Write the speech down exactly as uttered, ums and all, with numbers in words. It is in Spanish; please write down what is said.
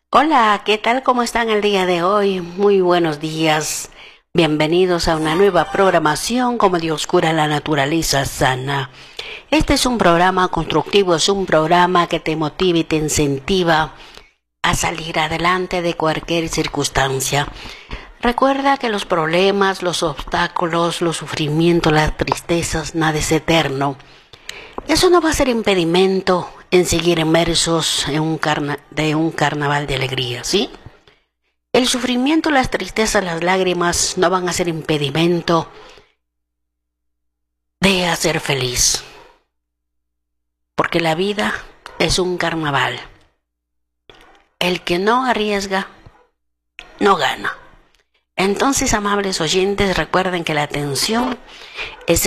Hola, ¿qué tal? ¿Cómo están el día de hoy? Muy buenos días. Bienvenidos a una nueva programación como Dios cura la naturaleza sana. Este es un programa constructivo, es un programa que te motiva y te incentiva a salir adelante de cualquier circunstancia. Recuerda que los problemas, los obstáculos, los sufrimientos, las tristezas, nada es eterno. Eso no va a ser impedimento en seguir inmersos en un carna de un carnaval de alegría, ¿sí? El sufrimiento, las tristezas, las lágrimas no van a ser impedimento de hacer feliz, porque la vida es un carnaval. El que no arriesga, no gana. Entonces, amables oyentes, recuerden que la atención es